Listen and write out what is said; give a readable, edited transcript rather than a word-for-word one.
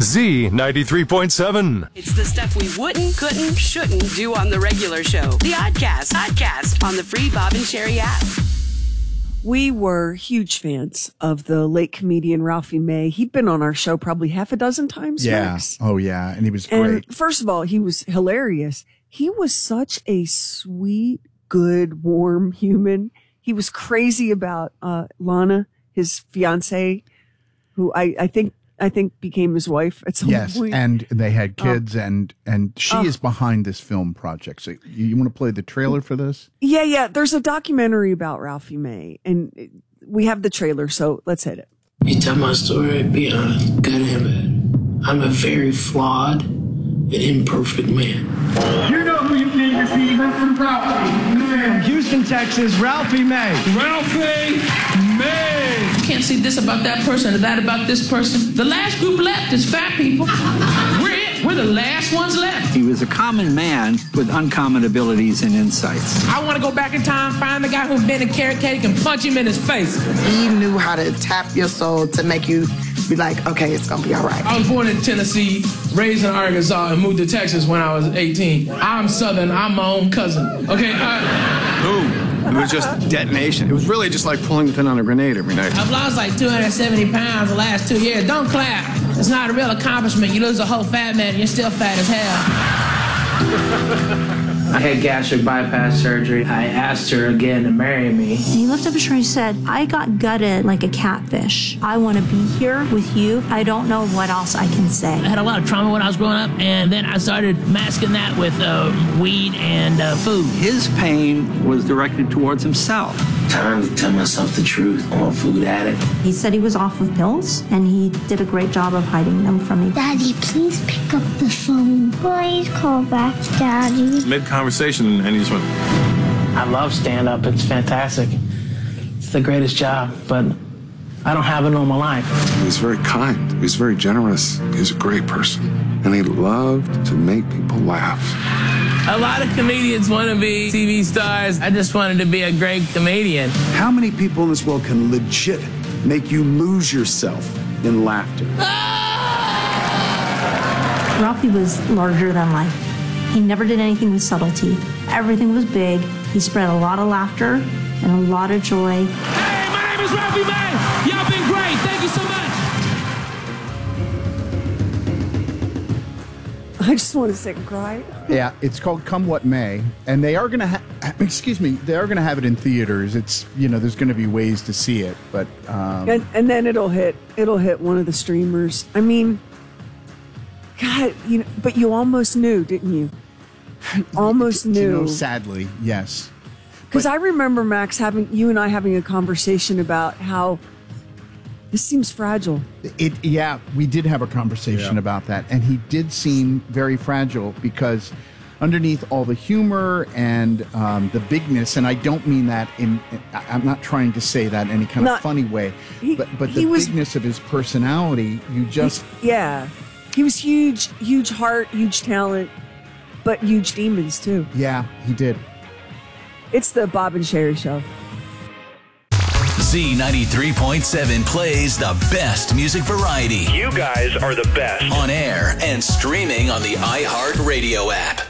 Z93.7. It's the stuff we wouldn't, couldn't, shouldn't do on the regular show. The Oddcast on the free Bob and Sherry app. We were huge fans of the late comedian Ralphie May. He'd been on our show probably half a dozen times. Yeah. Max. Oh, yeah. And he was great. And first of all, he was hilarious. He was such a sweet, good, warm human. He was crazy about Lana, his fiance, who I think became his wife at some point. Yes, and they had kids, and she is behind this film project. So you want to play the trailer for this? Yeah. There's a documentary about Ralphie May, and we have the trailer, so let's hit it. You tell my story, be honest, good and bad. I'm a very flawed and imperfect man. You know who you came to see, Mr. Ralphie May. From Houston, Texas, Ralphie May. Ralphie May. You can't see this about that person or that about this person. The last group left is fat people. We're it. We're the last ones left. He was a common man with uncommon abilities and insights. I want to go back in time, find the guy who invented carrot cake and punch him in his face. He knew how to tap your soul to make you be like, okay, it's going to be all right. I was born in Tennessee, raised in Arkansas, and moved to Texas when I was 18. I'm Southern. I'm my own cousin. Okay? Boom. It was just detonation. It was really just like pulling the pin on a grenade every night. I've lost like 270 pounds the last 2 years. Don't clap. It's not a real accomplishment. You lose a whole fat man and you're still fat as hell. I had gastric bypass surgery. I asked her again to marry me. And he lifted up his shirt and he said, I got gutted like a catfish. I want to be here with you. I don't know what else I can say. I had a lot of trauma when I was growing up, and then I started masking that with weed and food. His pain was directed towards himself. Time to tell myself the truth. I'm a food addict. He said he was off of pills, and he did a great job of hiding them from me. Daddy, please pick up the phone. Please call back, Daddy. Mid-conversation, and he just went... I love stand-up. It's fantastic. It's the greatest job, but I don't have a normal life. He was very kind. He was very generous. He was a great person. And he loved to make people laugh. A lot of comedians want to be TV stars. I just wanted to be a great comedian. How many people in this world can legit make you lose yourself in laughter? Ralphie was larger than life. He never did anything with subtlety. Everything was big. He spread a lot of laughter and a lot of joy. Hey, my name is Ralphie May. Y'all been great. Thank you so much. I just want to sit and cry. Yeah, it's called Come What May, and they are going to they are going to have it in theaters. It's, there's going to be ways to see it, but and then it'll hit one of the streamers. I mean, God, but you almost knew, didn't you? Almost knew. Sadly, yes. Because I remember, Max, you and I having a conversation about how this seems fragile. Yeah, we did have a conversation about that, and he did seem very fragile because underneath all the humor and the bigness, and I don't mean that I'm not trying to say that in any kind of funny way, but the bigness of his personality, he was huge heart, huge talent, but huge demons too. Yeah, he did. It's the Bob and Sherry Show. Z93.7 plays the best music variety. You guys are the best. On air and streaming on the iHeartRadio app.